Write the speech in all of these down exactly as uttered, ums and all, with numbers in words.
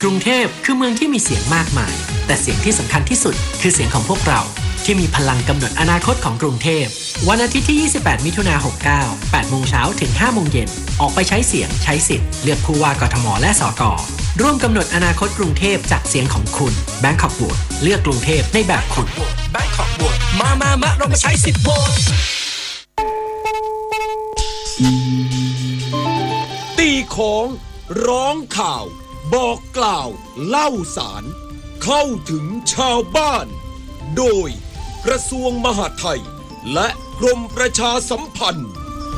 กรุงเทพคือเมืองที่มีเสียงมากมายแต่เสียงที่สำคัญที่สุดคือเสียงของพวกเราที่มีพลังกำหนดอนาคตของกรุงเทพวันอาทิตย์ที่ยี่สิบแปดมิถุนายนหกเก้า แปดโมงเช้าถึงห้าโมงเย็นออกไปใช้เสียงใช้สิทธิ์เลือกผู้ว่ากทมและสกร่วมกำหนดอนาคตกรุงเทพจากเสียงของคุณ Bangkok Vote เลือกกรุงเทพในแบบคุณ Bangkok Vote มามามาเรามาใช้สิทธิ์โหวตตีของร้องข่าวบอกกล่าวเล่าสารเข้าถึงชาวบ้านโดยกระทรวงมหาดไทยและกรมประชาสัมพันธ์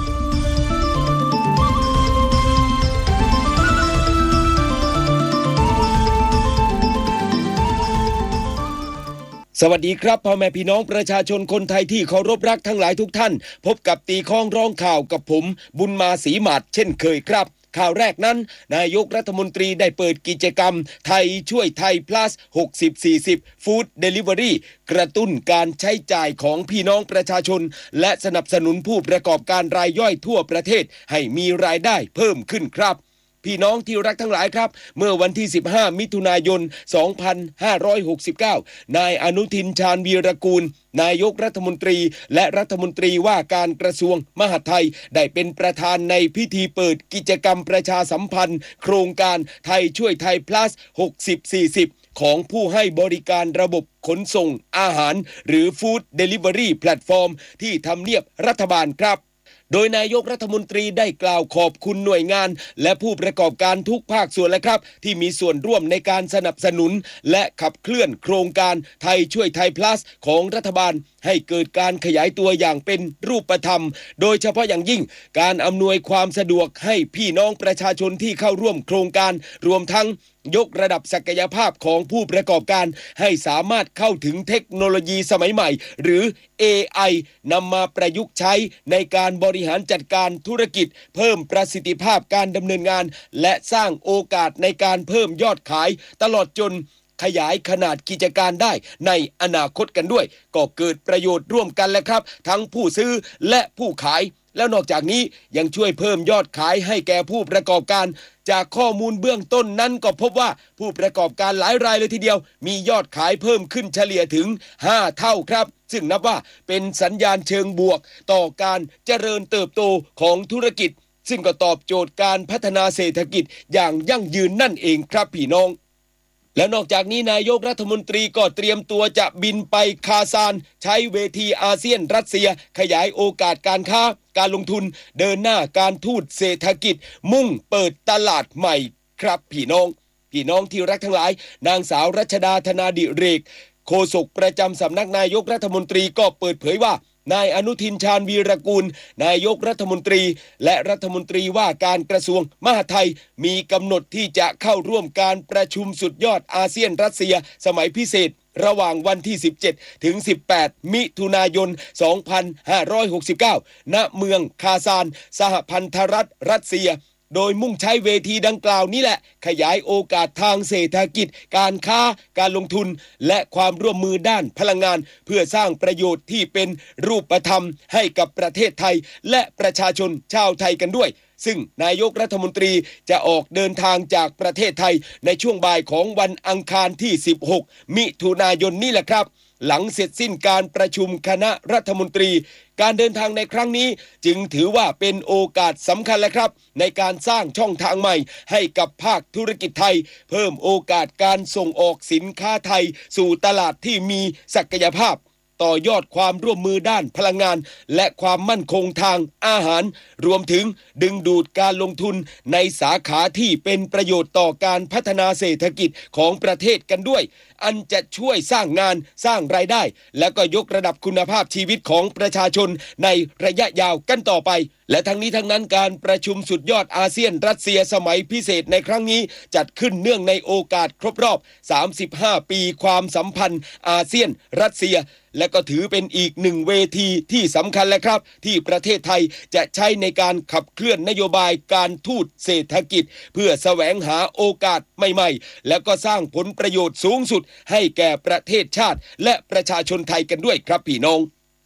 สวัสดีครับพ่อแม่พี่น้องประชาชนคนไทยที่เคารพรักทั้งหลายทุกท่านพบกับตีข้องร้องข่าวกับผมบุญมาศรีหมาดเช่นเคยครับข่าวแรกนั้นนายกรัฐมนตรีได้เปิดกิจกรรมไทยช่วยไทย plus หกสิบ สี่สิบ Food Delivery กระตุ้นการใช้จ่ายของพี่น้องประชาชนและสนับสนุนผู้ประกอบการรายย่อยทั่วประเทศให้มีรายได้เพิ่มขึ้นครับพี่น้องที่รักทั้งหลายครับเมื่อวันที่สิบห้ามิถุนายนสองพันห้าร้อยหกสิบเก้านายอนุทินชาญวีรกูลนายกรัฐมนตรีและรัฐมนตรีว่าการกระทรวงมหาดไทยได้เป็นประธานในพิธีเปิดกิจกรรมประชาสัมพันธ์โครงการไทยช่วยไทย plus หกสิบ สี่สิบของผู้ให้บริการระบบขนส่งอาหารหรือ Food Delivery Platform ที่ทำเนียบรัฐบาลครับโดยนายกรัฐมนตรีได้กล่าวขอบคุณหน่วยงานและผู้ประกอบการทุกภาคส่วนและครับที่มีส่วนร่วมในการสนับสนุนและขับเคลื่อนโครงการไทยช่วยไทย plus ของรัฐบาลให้เกิดการขยายตัวอย่างเป็นรูปธรรมโดยเฉพาะอย่างยิ่งการอำนวยความสะดวกให้พี่น้องประชาชนที่เข้าร่วมโครงการรวมทั้งยกระดับศักยภาพของผู้ประกอบการให้สามารถเข้าถึงเทคโนโลยีสมัยใหม่หรือ เอ ไอ นำมาประยุกต์ใช้ในการบริหารจัดการธุรกิจเพิ่มประสิทธิภาพการดำเนินงานและสร้างโอกาสในการเพิ่มยอดขายตลอดจนขยายขนาดกิจการได้ในอนาคตกันด้วยก็เกิดประโยชน์ร่วมกันแหละครับทั้งผู้ซื้อและผู้ขายแล้วนอกจากนี้ยังช่วยเพิ่มยอดขายให้แก่ผู้ประกอบการจากข้อมูลเบื้องต้นนั้นก็พบว่าผู้ประกอบการหลายรายเลยทีเดียวมียอดขายเพิ่มขึ้นเฉลี่ยถึงห้าเท่าครับซึ่งนับว่าเป็นสัญญาณเชิงบวกต่อการเจริญเติบโตของธุรกิจซึ่งก็ตอบโจทย์การพัฒนาเศรษฐกิจอย่างยั่งยืนนั่นเองครับพี่น้องและนอกจากนี้นายกรัฐมนตรีก็เตรียมตัวจะบินไปคาซานใช้เวทีอาเซียนรัสเซียขยายโอกาสการค้าการลงทุนเดินหน้าการทูตเศรษฐกิจมุ่งเปิดตลาดใหม่ครับพี่น้องพี่น้องที่รักทั้งหลายนางสาวรัชดาธนาดิเรกโฆษกประจำสำนักนายกรัฐมนตรีก็เปิดเผยว่านายอนุทินชาญวีรกูลนายกรัฐมนตรีและรัฐมนตรีว่าการกระทรวงมหาดไทยมีกำหนดที่จะเข้าร่วมการประชุมสุดยอดอาเซียนรัสเซียสมัยพิเศษระหว่างวันที่สิบเจ็ดถึงสิบแปดมิถุนายนสองพันห้าร้อยหกสิบเก้าณเมืองคาซานสหพันธรัฐรัสเซียโดยมุ่งใช้เวทีดังกล่าวนี้แหละขยายโอกาสทางเศรษฐกิจการค้าการลงทุนและความร่วมมือด้านพลังงานเพื่อสร้างประโยชน์ที่เป็นรูปธรรมให้กับประเทศไทยและประชาชนชาวไทยกันด้วยซึ่งนายกรัฐมนตรีจะออกเดินทางจากประเทศไทยในช่วงบ่ายของวันอังคารที่สิบหกมิถุนายนนี้แหละครับหลังเสร็จสิ้นการประชุมคณะรัฐมนตรีการเดินทางในครั้งนี้จึงถือว่าเป็นโอกาสสำคัญและครับในการสร้างช่องทางใหม่ให้กับภาคธุรกิจไทยเพิ่มโอกาสการส่งออกสินค้าไทยสู่ตลาดที่มีศักยภาพต่อยอดความร่วมมือด้านพลังงานและความมั่นคงทางอาหารรวมถึงดึงดูดการลงทุนในสาขาที่เป็นประโยชน์ต่อการพัฒนาเศรษฐกิจของประเทศกันด้วยอันจะช่วยสร้างงานสร้างรายได้และก็ยกระดับคุณภาพชีวิตของประชาชนในระยะยาวกันต่อไปและทั้งนี้ทั้งนั้นการประชุมสุดยอดอาเซียนรัสเซียสมัยพิเศษในครั้งนี้จัดขึ้นเนื่องในโอกาสครบรอบสามสิบห้าปีความสัมพันธ์อาเซียนรัสเซียและก็ถือเป็นอีกหนึ่งเวทีที่สำคัญและครับที่ประเทศไทยจะใช้ในการขับเคลื่อนนโยบายการทูตเศรษฐกิจเพื่อแสวงหาโอกาสใหม่ๆและก็สร้างผลประโยชน์สูงสุดให้แก่ประเทศชาติและประชาชนไทยกันด้วยครับพี่น้อง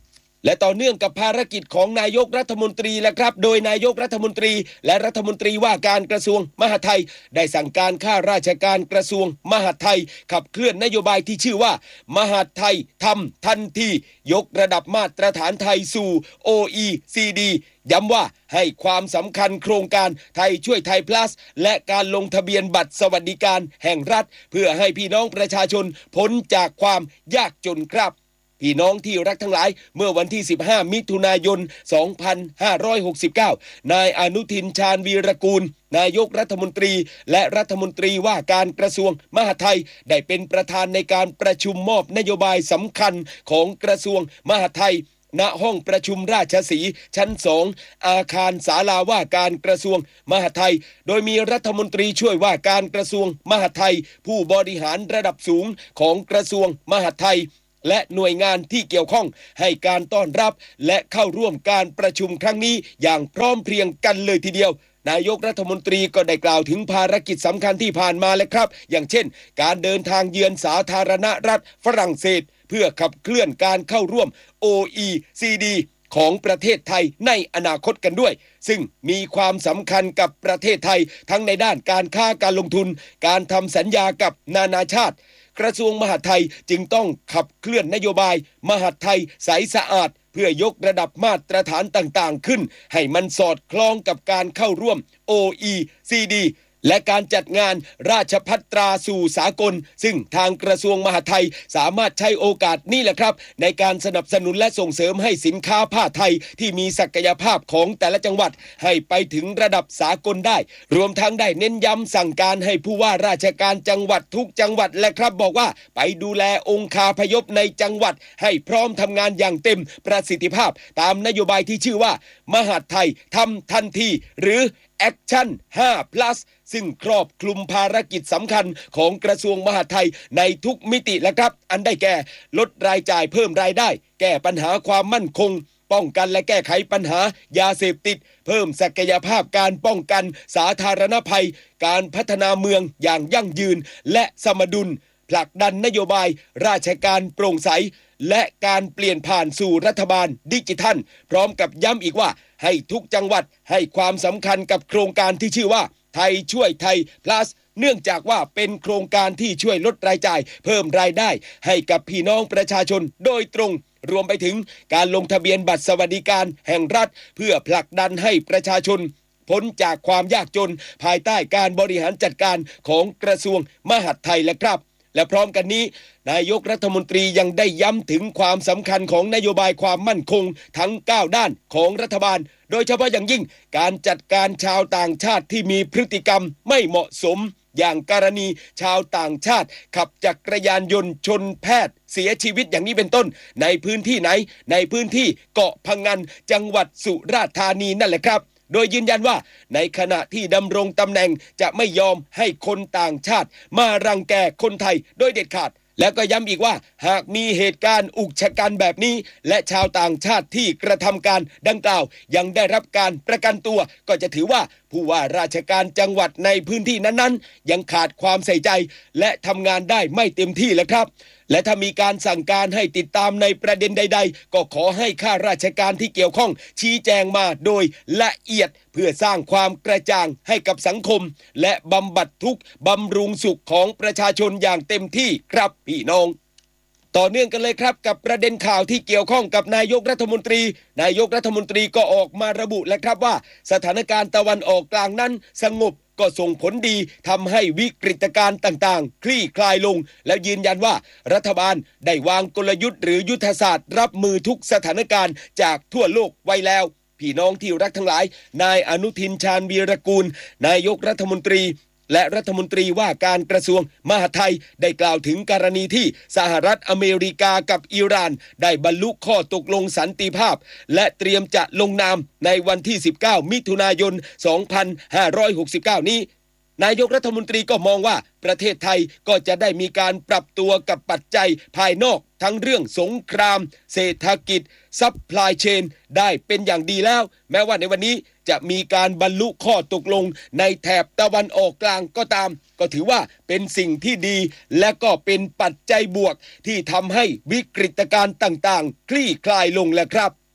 และต่อเนื่องกับภารกิจของนายกรัฐมนตรีแล้วครับโดยนายกรัฐมนตรีและรัฐมนตรีว่าการกระทรวงมหาดไทยได้สั่งการข้าราชการกระทรวงมหาดไทยขับเคลื่อนนโยบายที่ชื่อว่ามหาดไทยทำทันทียกระดับมาตรฐานไทยสู่ โอ อี ซี ดี ย้ำว่าให้ความสำคัญโครงการไทยช่วยไทย plus และการลงทะเบียนบัตรสวัสดิการแห่งรัฐเพื่อให้พี่น้องประชาชนพ้นจากความยากจนครับพี่น้องที่รักทั้งหลายเมื่อวันที่สิบห้ามิถุนายนสองพันห้าร้อยหกสิบเก้านายอนุทินชาญวีรกูลนายกรัฐมนตรีและรัฐมนตรีว่าการกระทรวงมหาดไทยได้เป็นประธานในการประชุมมอบนโยบายสำคัญของกระทรวงมหาดไทยณห้องประชุมราชสีห์ชั้นสองอาคารศาลาว่าการกระทรวงมหาดไทยโดยมีรัฐมนตรีช่วยว่าการกระทรวงมหาดไทยผู้บริหารระดับสูงของกระทรวงมหาดไทยและหน่วยงานที่เกี่ยวข้องให้การต้อนรับและเข้าร่วมการประชุมครั้งนี้อย่างพร้อมเพรียงกันเลยทีเดียวนายกรัฐมนตรีก็ได้กล่าวถึงภารกิจสำคัญที่ผ่านมาเลยครับอย่างเช่นการเดินทางเยือนสาธารณรัฐฝรั่งเศสเพื่อขับเคลื่อนการเข้าร่วม โอ อี ซี ดี ของประเทศไทยในอนาคตกันด้วยซึ่งมีความสำคัญกับประเทศไทยทั้งในด้านการค้าการลงทุนการทำสัญญากับนานาชาติกระทรวงมหาดไทยจึงต้องขับเคลื่อนนโยบายมหาดไทยใสสะอาดเพื่อยกระดับมาตรฐานต่างๆขึ้นให้มันสอดคล้องกับการเข้าร่วม โอ อี ซี ดี และการจัดงานราชภัตราสู่สากลซึ่งทางกระทรวงมหาดไทยสามารถใช้โอกาสนี้แหละครับในการสนับสนุนและส่งเสริมให้สินค้าผ้าไทยที่มีศักยภาพของแต่ละจังหวัดให้ไปถึงระดับสากลได้รวมทั้งได้เน้นย้ำสั่งการให้ผู้ว่าราชการจังหวัดทุกจังหวัดและครับบอกว่าไปดูแลองคาพยพในจังหวัดให้พร้อมทำงานอย่างเต็มประสิทธิภาพตามนโยบายที่ชื่อว่ามหาดไทยทำทันทีหรือแอคชั่น ไฟว์ plus ซึ่งครอบคลุมภารกิจสำคัญของกระทรวงมหาดไทยในทุกมิติและครับอันได้แก่ลดรายจ่ายเพิ่มรายได้แก้ปัญหาความมั่นคงป้องกันและแก้ไขปัญหายาเสพติดเพิ่มศักยภาพการป้องกันสาธารณภัยการพัฒนาเมืองอย่างยั่งยืนและสมดุลผลักดันนโยบายราชการโปร่งใสและการเปลี่ยนผ่านสู่รัฐบาลดิจิทัลพร้อมกับย้ำอีกว่าให้ทุกจังหวัดให้ความสำคัญกับโครงการที่ชื่อว่าไทยช่วยไทย plus เนื่องจากว่าเป็นโครงการที่ช่วยลดรายจ่ายเพิ่มรายได้ให้กับพี่น้องประชาชนโดยตรงรวมไปถึงการลงทะเบียนบัตรสวัสดิการแห่งรัฐเพื่อผลักดันให้ประชาชนพ้นจากความยากจนภายใต้การบริหารจัดการของกระทรวงมหาดไทยและครับและพร้อมกันนี้นายกรัฐมนตรียังได้ย้ำถึงความสำคัญของนโยบายความมั่นคงทั้งเก้าด้านของรัฐบาลโดยเฉพาะอย่างยิ่งการจัดการชาวต่างชาติที่มีพฤติกรรมไม่เหมาะสมอย่างกรณีชาวต่างชาติขับจักรยานยนต์ชนแพทย์เสียชีวิตอย่างนี้เป็นต้นในพื้นที่ไหนในพื้นที่เกาะพะงันจังหวัดสุราษฎร์ธานีนั่นแหละครับโดยยืนยันว่าในขณะที่ดำรงตำแหน่งจะไม่ยอมให้คนต่างชาติมารังแกคนไทยโดยเด็ดขาดแล้วก็ย้ำอีกว่าหากมีเหตุการณ์อุกชะกันแบบนี้และชาวต่างชาติที่กระทำการดังกล่าวยังได้รับการประกันตัวก็จะถือว่าผู้ว่าราชการจังหวัดในพื้นที่นั้นๆยังขาดความใส่ใจและทำงานได้ไม่เต็มที่แล้วครับและถ้ามีการสั่งการให้ติดตามในประเด็นใดๆก็ขอให้ข้าราชการที่เกี่ยวข้องชี้แจงมาโดยละเอียดเพื่อสร้างความกระจ่างให้กับสังคมและบำบัดทุกข์บำรุงสุขของประชาชนอย่างเต็มที่ครับพี่น้องต่อเนื่องกันเลยครับกับประเด็นข่าวที่เกี่ยวข้องกับนายกรัฐมนตรีนายกรัฐมนตรีก็ออกมาระบุแล้วครับว่าสถานการณ์ตะวันออกกลางนั้นสงบก็ส่งผลดีทำให้วิกฤตการณ์ต่างๆคลี่คลายลงแล้วยืนยันว่ารัฐบาลได้วางกลยุทธ์หรือยุทธศาสตร์รับมือทุกสถานการณ์จากทั่วโลกไว้แล้วพี่น้องที่รักทั้งหลายนายอนุทินชาญวีรกูลนายกรัฐมนตรีและรัฐมนตรีว่าการกระทรวงมหาดไทยได้กล่าวถึงกรณีที่สหรัฐอเมริกากับอิหร่านได้บรรลุข้อตกลงสันติภาพและเตรียมจะลงนามในวันที่สิบเก้ามิถุนายนสองพันห้าร้อยหกสิบเก้านี้นายกรัฐมนตรีก็มองว่าประเทศไทยก็จะได้มีการปรับตัวกับปัจจัยภายนอกทั้งเรื่องสงครามเศรษฐกิจซัพพลายเชนได้เป็นอย่างดีแล้วแม้ว่าในวันนี้จะมีการบรรลุข้อตกลงในแถบตะวันออกกลางก็ตามก็ถือว่าเป็นสิ่งที่ดีและก็เป็นปัจจัยบวกที่ทำให้วิกฤตการณ์ต่างๆคลี่คลายลงแล้วครับ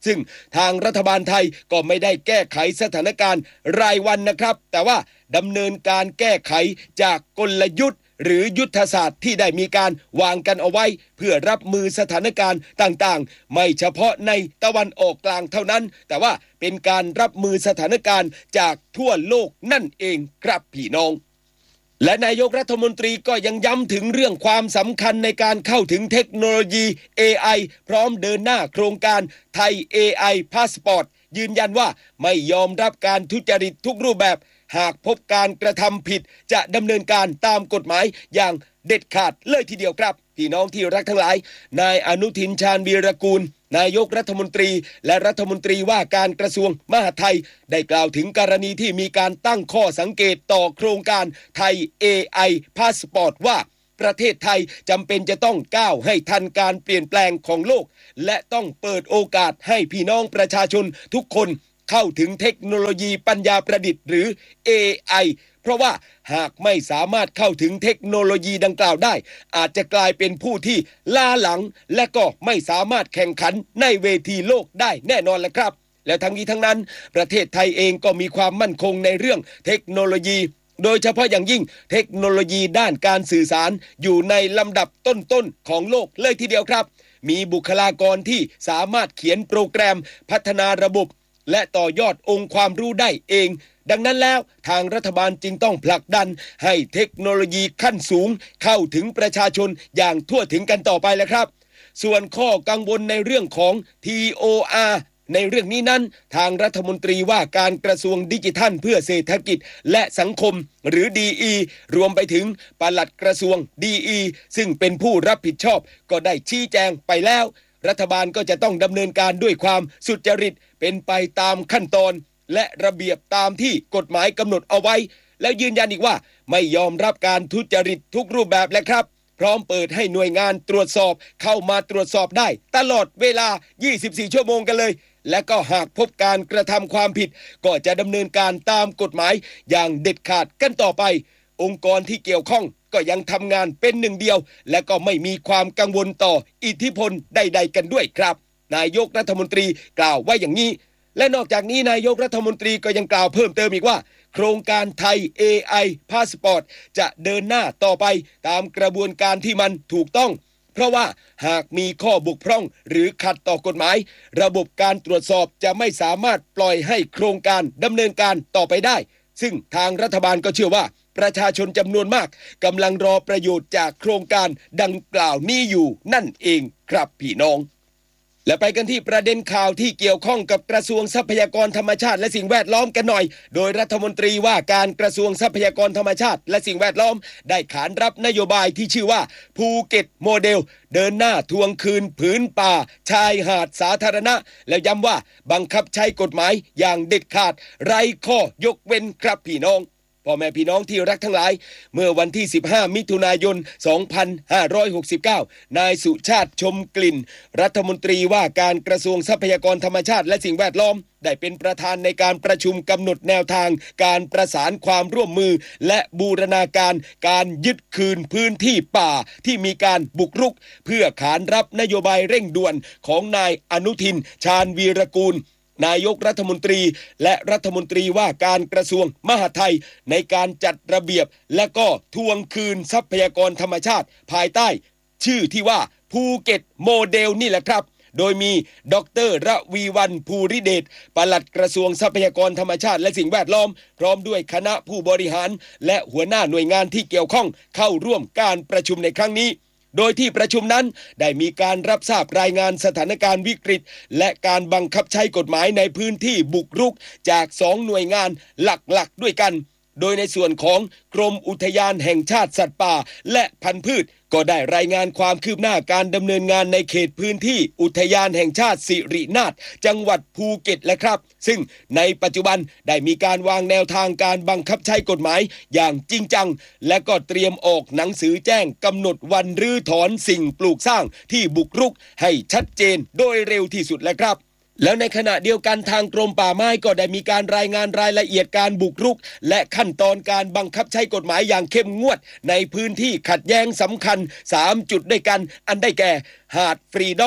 ซึ่งทางรัฐบาลไทยก็ไม่ได้แก้ไขสถานการณ์รายวันนะครับแต่ว่าดำเนินการแก้ไขจากกลยุทธ์หรือยุทธศาสตร์ที่ได้มีการวางกันเอาไว้เพื่อรับมือสถานการณ์ต่างๆไม่เฉพาะในตะวันออกกลางเท่านั้นแต่ว่าเป็นการรับมือสถานการณ์จากทั่วโลกนั่นเองครับพี่น้องและนายกรัฐมนตรีก็ยังย้ำถึงเรื่องความสำคัญในการเข้าถึงเทคโนโลยี เอ ไอ พร้อมเดินหน้าโครงการไทย เอ ไอ Passport ยืนยันว่าไม่ยอมรับการทุจริตทุกรูปแบบหากพบการกระทำผิดจะดำเนินการตามกฎหมายอย่างเด็ดขาดเลยทีเดียวครับพี่น้องที่รักทั้งหลายนายอนุทินชาญวีรกูลนายกรัฐมนตรีและรัฐมนตรีว่าการกระทรวงมหาดไทยได้กล่าวถึงกรณีที่มีการตั้งข้อสังเกตต่อโครงการไทย เอ ไอ Passport ว่าประเทศไทยจำเป็นจะต้องก้าวให้ทันการเปลี่ยนแปลงของโลกและต้องเปิดโอกาสให้พี่น้องประชาชนทุกคนเข้าถึงเทคโนโลยีปัญญาประดิษฐ์หรือ เอ ไอ เพราะว่าหากไม่สามารถเข้าถึงเทคโนโลยีดังกล่าวได้อาจจะกลายเป็นผู้ที่ล้าหลังและก็ไม่สามารถแข่งขันในเวทีโลกได้แน่นอนแหละครับและทั้งนี้ทั้งนั้นประเทศไทยเองก็มีความมั่นคงในเรื่องเทคโนโลยีโดยเฉพาะอย่างยิ่งเทคโนโลยีด้านการสื่อสารอยู่ในลำดับต้นๆของโลกเลยทีเดียวครับมีบุคลากรที่สามารถเขียนโปรแกรมพัฒนาระบบและต่อยอดองค์ความรู้ได้เองดังนั้นแล้วทางรัฐบาลจึงต้องผลักดันให้เทคโนโลยีขั้นสูงเข้าถึงประชาชนอย่างทั่วถึงกันต่อไปแล้วครับส่วนข้อกังวลในเรื่องของ ที โอ อาร์ ในเรื่องนี้นั้นทางรัฐมนตรีว่าการกระทรวงดิจิทัลเพื่อเศรษฐกิจและสังคมหรือ ดี อี รวมไปถึงปลัดกระทรวง ดี อี ซึ่งเป็นผู้รับผิดชอบก็ได้ชี้แจงไปแล้วรัฐบาลก็จะต้องดำเนินการด้วยความสุจริตเป็นไปตามขั้นตอนและระเบียบตามที่กฎหมายกำหนดเอาไว้แล้วยืนยันอีกว่าไม่ยอมรับการทุจริตทุกรูปแบบและครับพร้อมเปิดให้หน่วยงานตรวจสอบเข้ามาตรวจสอบได้ตลอดเวลายี่สิบสี่ชั่วโมงกันเลยและก็หากพบการกระทำความผิดก็จะดำเนินการตามกฎหมายอย่างเด็ดขาดกันต่อไปองค์กรที่เกี่ยวข้องก็ยังทำงานเป็นหนึ่งเดียวและก็ไม่มีความกังวลต่ออิทธิพลใดๆกันด้วยครับนายกรัฐมนตรีกล่าวไว้อย่างนี้และนอกจากนี้นายกรัฐมนตรีก็ยังกล่าวเพิ่มเติมอีกว่าโครงการไทย เอ ไอ Passport จะเดินหน้าต่อไปตามกระบวนการที่มันถูกต้องเพราะว่าหากมีข้อบกพร่องหรือขัดต่อกฎหมายระบบการตรวจสอบจะไม่สามารถปล่อยให้โครงการดำเนินการต่อไปได้ซึ่งทางรัฐบาลก็เชื่อว่าประชาชนจำนวนมากกำลังรอประโยชน์จากโครงการดังกล่าวนี้อยู่นั่นเองครับพี่น้องและไปกันที่ประเด็นข่าวที่เกี่ยวข้องกับกระทรวงทรัพยากรธรรมชาติและสิ่งแวดล้อมกันหน่อยโดยรัฐมนตรีว่าการกระทรวงทรัพยากรธรรมชาติและสิ่งแวดล้อมได้ขานรับนโยบายที่ชื่อว่าภูเก็ตโมเดลเดินหน้าทวงคืนผืนป่าชายหาดสาธารณะแล้วย้ำว่าบังคับใช้กฎหมายอย่างเด็ดขาดไร้ข้อยกเว้นครับพี่น้องพ่อแม่พี่น้องที่รักทั้งหลายเมื่อวันที่สิบห้ามิถุนายนสองพันห้าร้อยหกสิบเก้านายสุชาติชมกลิ่นรัฐมนตรีว่าการกระทรวงทรัพยากรธรรมชาติและสิ่งแวดล้อมได้เป็นประธานในการประชุมกำหนดแนวทางการประสานความร่วมมือและบูรณาการการยึดคืนพื้นที่ป่าที่มีการบุกรุกเพื่อขานรับนโยบายเร่งด่วนของนายอนุทินชาญวีรกูลนายกรัฐมนตรีและรัฐมนตรีว่าการกระทรวงมหาดไทยในการจัดระเบียบและก็ทวงคืนทรัพยากรธรรมชาติภายใต้ชื่อที่ว่าภูเก็ตโมเดลนี่แหละครับโดยมีดร.ระวีวรรณภูริเดชปลัดกระทรวงทรัพยากรธรรมชาติและสิ่งแวดล้อมพร้อมด้วยคณะผู้บริหารและหัวหน้าหน่วยงานที่เกี่ยวข้องเข้าร่วมการประชุมในครั้งนี้โดยที่ประชุมนั้นได้มีการรับทราบรายงานสถานการณ์วิกฤตและการบังคับใช้กฎหมายในพื้นที่บุกรุกจากสองหน่วยงานหลักๆด้วยกันโดยในส่วนของกรมอุทยานแห่งชาติสัตว์ป่าและพันธุ์พืชก็ได้รายงานความคืบหน้าการดำเนินงานในเขตพื้นที่อุทยานแห่งชาติสิรินาถจังหวัดภูเก็ตและครับซึ่งในปัจจุบันได้มีการวางแนวทางการบังคับใช้กฎหมายอย่างจริงจังและก็เตรียมออกหนังสือแจ้งกำหนดวันรื้อถอนสิ่งปลูกสร้างที่บุกรุกให้ชัดเจนโดยเร็วที่สุดและครับแล้วในขณะเดียวกันทางกรมป่าไม้ก็ได้มีการรายงานรายละเอียดการบุกรุกและขั้นตอนการบังคับใช้กฎหมายอย่างเข้มงวดในพื้นที่ขัดแย้งสำคัญสามจุดด้วยกันอันได้แก่หาดฟรีดอม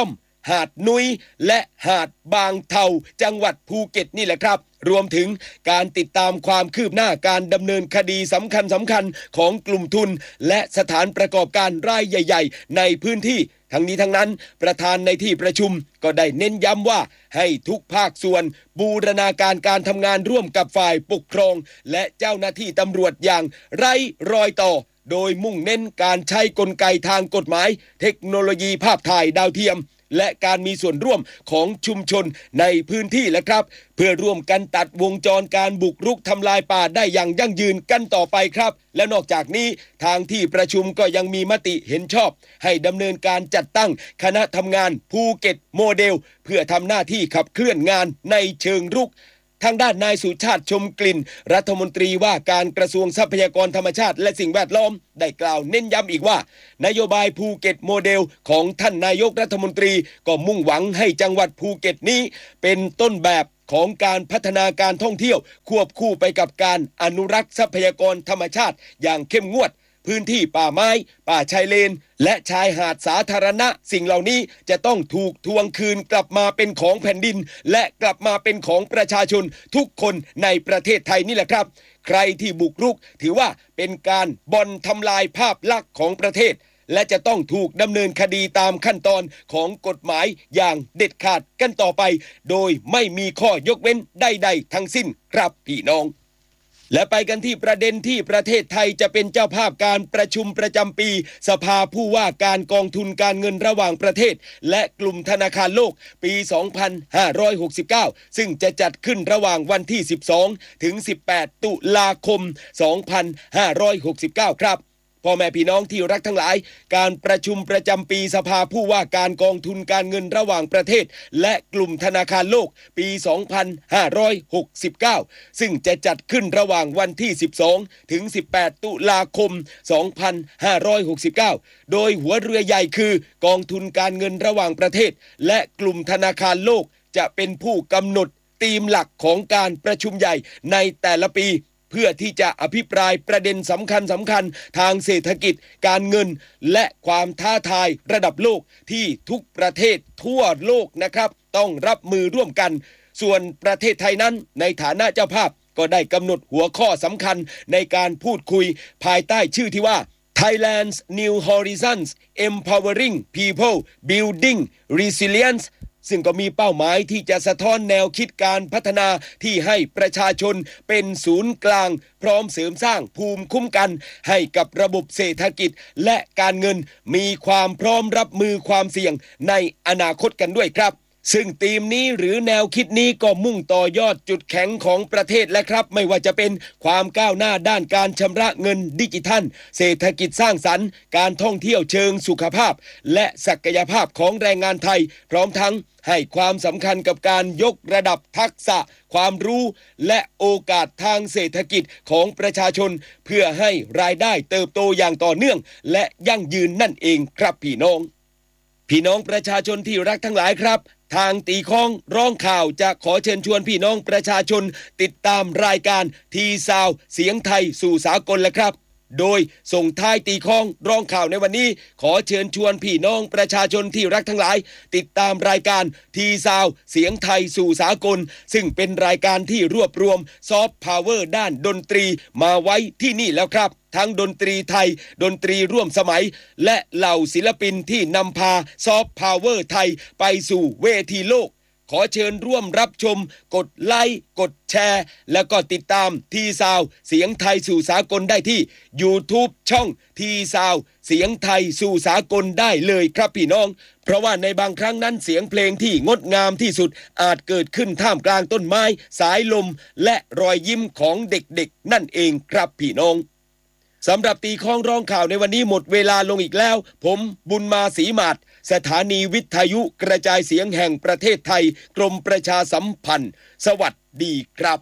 หาดนุ้ยและหาดบางเทาจังหวัดภูเก็ตนี่แหละครับรวมถึงการติดตามความคืบหน้าการดำเนินคดีสำคัญสำคัญของกลุ่มทุนและสถานประกอบการรายใหญ่ๆในพื้นที่ทั้งนี้ทั้งนั้นประธานในที่ประชุมก็ได้เน้นย้ำว่าให้ทุกภาคส่วนบูรณาการการทำงานร่วมกับฝ่ายปกครองและเจ้าหน้าที่ตำรวจอย่างไร้รอยต่อโดยมุ่งเน้นการใช้กลไกทางกฎหมายเทคโนโลยีภาพถ่ายดาวเทียมและการมีส่วนร่วมของชุมชนในพื้นที่และครับเพื่อร่วมกันตัดวงจรการบุกรุกทำลายป่าได้อย่างยั่งยืนกันต่อไปครับและนอกจากนี้ทางที่ประชุมก็ยังมีมติเห็นชอบให้ดำเนินการจัดตั้งคณะทำงานภูเก็ตโมเดลเพื่อทำหน้าที่ขับเคลื่อนงานในเชิงรุกทางด้านนายสุชาติชมกลิ่นรัฐมนตรีว่าการกระทรวงทรัพยากรธรรมชาติและสิ่งแวดล้อมได้กล่าวเน้นย้ำอีกว่านโยบายภูเก็ตโมเดลของท่านนายกรัฐมนตรีก็มุ่งหวังให้จังหวัดภูเก็ตนี้เป็นต้นแบบของการพัฒนาการท่องเที่ยวควบคู่ไปกับการอนุรักษ์ทรัพยากรธรรมชาติอย่างเข้มงวดพื้นที่ป่าไม้ป่าชายเลนและชายหาดสาธารณะสิ่งเหล่านี้จะต้องถูกทวงคืนกลับมาเป็นของแผ่นดินและกลับมาเป็นของประชาชนทุกคนในประเทศไทยนี่แหละครับใครที่บุกรุกถือว่าเป็นการบ่อนทำลายภาพลักษณ์ของประเทศและจะต้องถูกดำเนินคดีตามขั้นตอนของกฎหมายอย่างเด็ดขาดกันต่อไปโดยไม่มีข้อยกเว้นใดๆทั้งสิ้นครับพี่น้องและไปกันที่ประเด็นที่ประเทศไทยจะเป็นเจ้าภาพการประชุมประจำปีสภาผู้ว่าการกองทุนการเงินระหว่างประเทศและกลุ่มธนาคารโลกปี สองพันห้าร้อยหกสิบเก้า ซึ่งจะจัดขึ้นระหว่างวันที่ สิบสอง ถึง สิบแปด ตุลาคม สองพันห้าร้อยหกสิบเก้า ครับพ่อแม่พี่น้องที่รักทั้งหลายการประชุมประจำปีสภาผู้ว่าการกองทุนการเงินระหว่างประเทศและกลุ่มธนาคารโลกปี สองพันห้าร้อยหกสิบเก้า ซึ่งจะจัดขึ้นระหว่างวันที่ สิบสอง ถึง สิบแปด ตุลาคม สองพันห้าร้อยหกสิบเก้า โดยหัวเรือใหญ่คือกองทุนการเงินระหว่างประเทศและกลุ่มธนาคารโลกจะเป็นผู้กำหนดธีมหลักของการประชุมใหญ่ในแต่ละปีเพื่อที่จะอภิปรายประเด็นสำคัญสำคัญทางเศรษฐกิจการเงินและความท้าทายระดับโลกที่ทุกประเทศทั่วโลกนะครับต้องรับมือร่วมกันส่วนประเทศไทยนั้นในฐานะเจ้าภาพก็ได้กำหนดหัวข้อสำคัญในการพูดคุยภายใต้ชื่อที่ว่า Thailand's New Horizons Empowering People Building Resilienceซึ่งก็มีเป้าหมายที่จะสะท้อนแนวคิดการพัฒนาที่ให้ประชาชนเป็นศูนย์กลางพร้อมเสริมสร้างภูมิคุ้มกันให้กับระบบเศรษฐกิจและการเงินมีความพร้อมรับมือความเสี่ยงในอนาคตกันด้วยครับซึ่งธีมนี้หรือแนวคิดนี้ก็มุ่งต่อยอดจุดแข็งของประเทศและครับไม่ว่าจะเป็นความก้าวหน้าด้านการชำระเงินดิจิทัลเศรษฐกิจสร้างสรรค์การท่องเที่ยวเชิงสุขภาพและศักยภาพของแรงงานไทยพร้อมทั้งให้ความสำคัญกับการยกระดับทักษะความรู้และโอกาสทางเศรษฐกิจของประชาชนเพื่อให้รายได้เติบโตอย่างต่อเนื่องและยั่งยืนนั่นเองครับพี่น้องพี่น้องประชาชนที่รักทั้งหลายครับทางตีข้องร้องข่าวจะขอเชิญชวนพี่น้องประชาชนติดตามรายการทีซาวเสียงไทยสู่สากลและครับโดยส่งท้ายตีข้องร้องข่าวในวันนี้ขอเชิญชวนพี่น้องประชาชนที่รักทั้งหลายติดตามรายการทีซาวเสียงไทยสู่สากลซึ่งเป็นรายการที่รวบรวมซอฟต์พาวเวอร์ด้านดนตรีมาไว้ที่นี่แล้วครับทั้งดนตรีไทยดนตรีร่วมสมัยและเหล่าศิลปินที่นำพาซอฟต์พาวเวอร์ไทยไปสู่เวทีโลกขอเชิญร่วมรับชมกดไลค์กดแชร์แล้วก็ติดตามทีซาวเสียงไทยสู่สากลได้ที่ YouTube ช่องทีซาวเสียงไทยสู่สากลได้เลยครับพี่น้องเพราะว่าในบางครั้งนั้นเสียงเพลงที่งดงามที่สุดอาจเกิดขึ้นท่ามกลางต้นไม้สายลมและรอยยิ้มของเด็กๆนั่นเองครับพี่น้องสำหรับตีข้องร้องข่าวในวันนี้หมดเวลาลงอีกแล้วผมบุญมาศรีหมาดสถานีวิทยุกระจายเสียงแห่งประเทศไทยกรมประชาสัมพันธ์สวัสดีครับ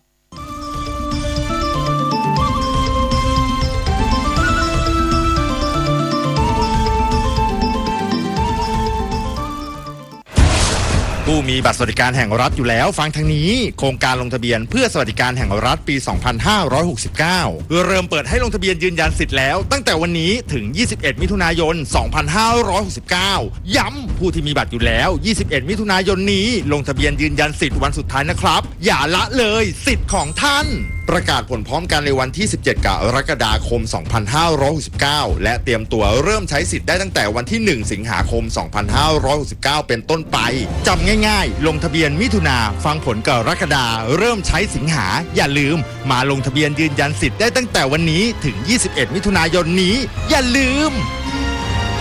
ผู้มีบัตรสวัสดิการแห่งรัฐอยู่แล้วฟังทางนี้โครงการลงทะเบียนเพื่อสวัสดิการแห่งรัฐปี สองพันห้าร้อยหกสิบเก้า เริ่มเปิดให้ลงทะเบียนยืนยันสิทธิ์แล้วตั้งแต่วันนี้ถึง ยี่สิบเอ็ด มิถุนายน สองพันห้าร้อยหกสิบเก้า ย้ำผู้ที่มีบัตรอยู่แล้ว ยี่สิบเอ็ด มิถุนายนนี้ลงทะเบียนยืนยันสิทธิ์วันสุดท้ายนะครับอย่าละเลยสิทธิ์ของท่านประกาศผลพร้อมกันในวันที่ สิบเจ็ด กรกฎาคม สองพันห้าร้อยหกสิบเก้า และเตรียมตัวเริ่มใช้สิทธิ์ได้ตั้งแต่วันที่ หนึ่ง สิงหาคม สองพันห้าร้อยหกสิบเก้า เป็นต้นไปจำง่ายๆลงทะเบียนมิถุนาฟังผลกรกฎาเริ่มใช้สิงหาอย่าลืมมาลงทะเบียนยืนยันสิทธิ์ได้ตั้งแต่วันนี้ถึง ยี่สิบเอ็ด มิถุนายนนี้อย่าลืม